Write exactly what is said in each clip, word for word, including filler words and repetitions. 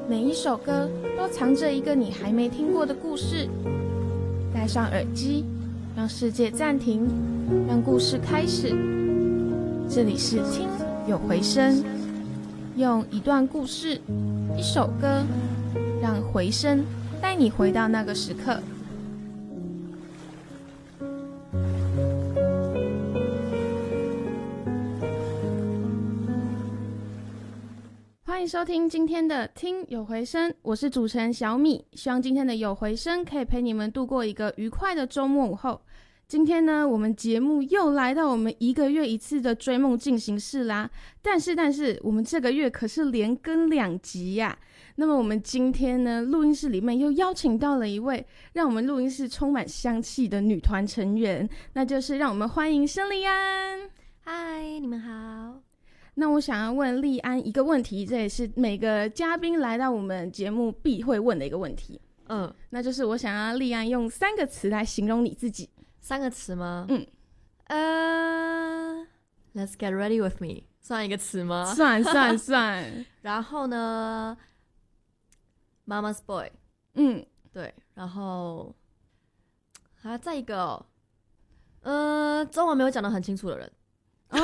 每一首歌都藏着一个你还没听过的故事。戴上耳机，让世界暂停，让故事开始。这里是听有回声，用一段故事，一首歌，让回声带你回到那个时刻。欢迎收听今天的听有回声，我是主持人小米，希望今天的有回声可以陪你们度过一个愉快的周末午后。今天呢，我们节目又来到我们一个月一次的追梦进行式啦，但是但是我们这个月可是连更两集呀、啊。那么我们今天呢，录音室里面又邀请到了一位让我们录音室充满香气的女团成员，那就是让我们欢迎申莉安。 嗨，你们好。 那我想要问莉安一个问题，这也是每个嘉宾来到我们节目必会问的一个问题。 嗯， 那就是我想要莉安用三个词来形容你自己。 三个词吗？ 嗯， 呃 ，Let's get ready with me， 算一个词吗？ 算算算。 然后呢 ，Mama's boy， 嗯， 对，然后还、啊、再一个、哦，呃，中文没有讲得很清楚的人。 啊。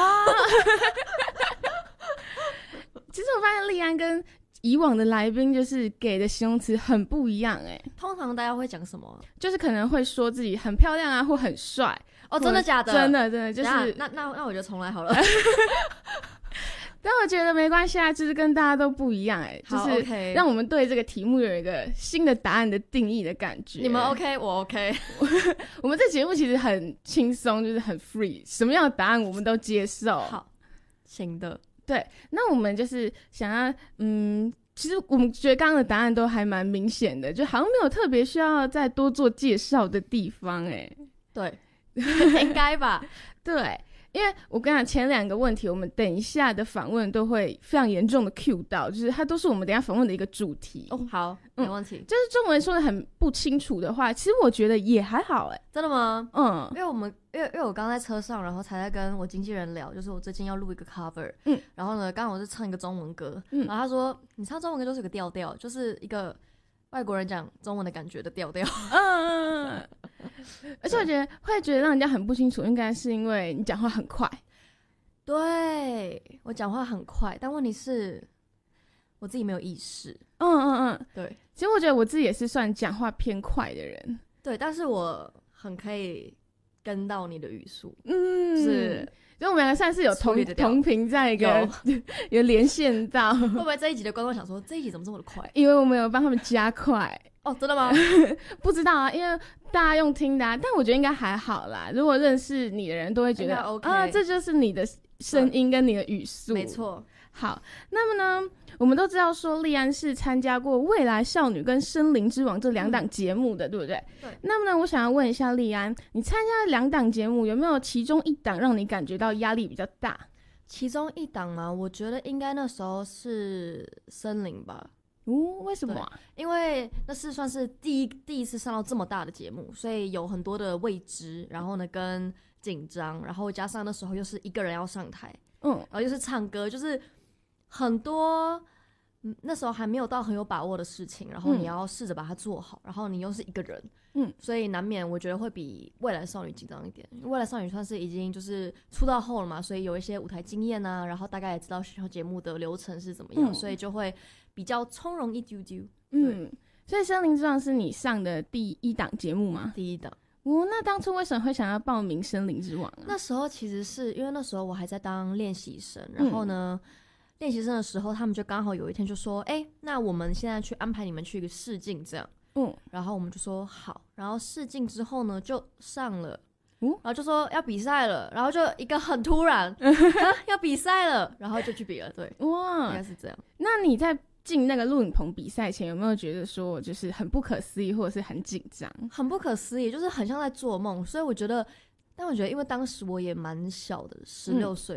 其实我发现莉安跟以往的来宾就是给的形容词很不一样哎。 通常大家会讲什么？ 就是可能会说自己很漂亮啊，或很帅。 哦，真的假的？ 真的真的就是。 那那那我就重来好了。 但我觉得没关系啊，就是跟大家都不一样哎，就是让我们对这个题目有一个新的答案的定义的感觉。 你们 OK， 我 OK。 我们这节目其实很轻松，就是很 free， 什么样的答案我们都接受。 好，行的。 对，那我们就是想要，嗯，其实我们觉得刚刚的答案都还蛮明显的，就好像没有特别需要再多做介绍的地方哎。 对，应该吧。 对，因为我跟你讲，前两个问题我们等一下的访问都会非常严重的 cue 到，就是它都是我们等一下访问的一个主题。 哦，好，没问题。 嗯、就是中文说的很不清楚的话，其实我觉得也还好哎。 真的吗？ 嗯， 因为我们因为因为我刚在车上，然后才在跟我经纪人聊，就是我最近要录一个 cover， 嗯，然后呢，刚好我是唱一个中文歌，嗯，然后他说你唱中文歌就是有个调调，就是一个外国人讲中文的感觉的调调，嗯， 而且我觉得会觉得让人家很不清楚，应该是因为你讲话很快。 对，我讲话很快，但问题是我自己没有意识。 嗯嗯嗯， 对， 其实我觉得我自己也是算讲话偏快的人， 对，但是我很可以跟到你的语速， 嗯， 是， 所以我们两个算是有同同频在一个 有, 有连线到。会不会这一集的观众想说这一集怎么这么的快？ 因为我们有帮他们加快。 哦，真的吗？ 不知道啊，因为大家用听的、啊，但我觉得应该还好啦。如果认识你的人都会觉得 OK 啊，这就是你的声音跟你的语速。 没错。 好，那么呢，我们都知道说莉安是参加过《未来少女》跟《森林之王》这两档节目的、嗯，对不对？ 对。 那么呢，我想要问一下莉安，你参加两档节目，有没有其中一档让你感觉到压力比较大？ 其中一档吗？我觉得应该那时候是森林吧。 哦，为什么、啊？ 因为那是算是第一第一次上到这么大的节目，所以有很多的未知，然后呢跟紧张，然后加上那时候又是一个人要上台，嗯，然后又是唱歌，就是很多、嗯、那时候还没有到很有把握的事情，然后你要试着把它做好、嗯，然后你又是一个人，嗯，所以难免我觉得会比未来少女紧张一点。未来少女算是已经就是出道后了嘛，所以有一些舞台经验啊，然后大概也知道学校节目的流程是怎么样、嗯，所以就会比较从容一丢丢。 嗯，所以《森林之王》是你上的第一档节目吗？ 第一档。 哦，那当初为什么会想要报名《森林之王》啊？ 那时候其实是因为那时候我还在当练习生，然后呢，练习生的时候他们就刚好有一天就说，哎、欸，那我们现在去安排你们去一个试镜这样。嗯，然后我们就说好，然后试镜之后呢就上了，嗯，然后就说要比赛了，然后就一个很突然啊要比赛了，然后就去比了，对，哇，应该是这样。 那你在进那个录影棚比赛前有没有觉得说就是很不可思议或者是很紧张？ 很不可思议，就是很像在做梦，所以我觉得但我觉得因为当时我也蛮小的，十六岁，